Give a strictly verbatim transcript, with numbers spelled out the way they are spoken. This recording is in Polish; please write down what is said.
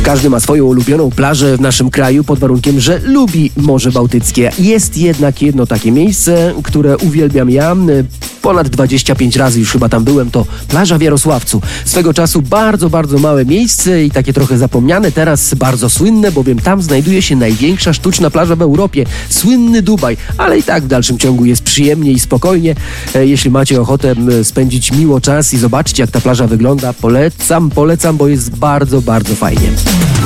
Każdy ma swoją ulubioną plażę w naszym kraju pod warunkiem, że lubi Morze Bałtyckie. Jest jednak jedno takie miejsce, które uwielbiam ja. Ponad dwadzieścia pięć razy już chyba tam byłem, to plaża w Jarosławcu. Swego czasu bardzo, bardzo małe miejsce i takie trochę zapomniane, teraz bardzo słynne, bowiem tam znajduje się największa sztuczna plaża w Europie. Słynny Dubaj, ale i tak w dalszym ciągu jest przyjemnie i spokojnie. E, jeśli macie ochotę spędzić miło czas i zobaczyć, jak ta plaża wygląda, polecam, polecam, bo jest bardzo, bardzo fajnie.